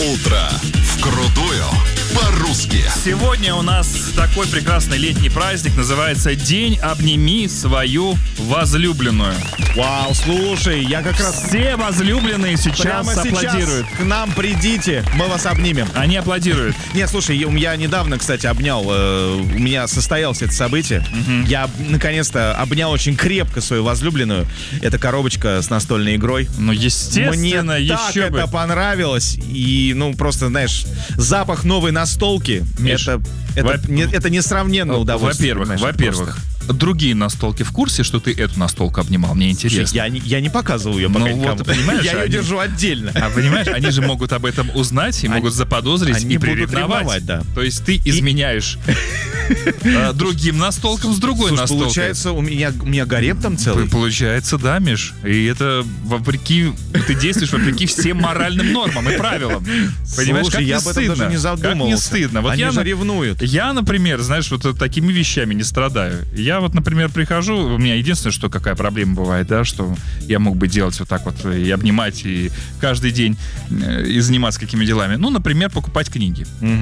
утро вкрутую по-русски. Сегодня у нас такой прекрасный летний праздник, называется День обними свою возлюбленную. Вау, слушай, я как раз Все возлюбленные сейчас прямо аплодируют. сейчас к нам придите, мы вас обнимем. Они аплодируют. Нет, слушай, я недавно, кстати, обнял, у меня состоялось это событие. Я, наконец-то, обнял очень крепко свою возлюбленную. Это коробочка с настольной игрой. Ну, естественно, Мне так еще бы. это понравилось. И, просто, знаешь, запах новой настолки, Миш, это несравненно удовольствие. Во-первых, другие настолки в курсе, что ты эту настолку обнимал? Мне интересно. Я не показываю ее пока Ну никому. вот, понимаешь, я ее они- держу отдельно. А понимаешь, они же могут об этом узнать и могут заподозрить они и будут приревновать. ревновать, да. То есть ты изменяешь другим настолкам с другой Слушай, настолкой. получается, у меня гарем там целый. Получается, да, Миш. И это ты действуешь вопреки всем моральным нормам и правилам. Понимаешь, Слушай, как я не об этом стыдно? даже не задумывался. Как не стыдно. Вот Они я, же ревнуют. Я, например, знаешь, вот такими вещами не страдаю. Я вот, например, прихожу, у меня единственное, что какая проблема бывает, да, что я мог бы делать вот так вот и обнимать, и каждый день и заниматься какими делами. Ну, например, покупать книги.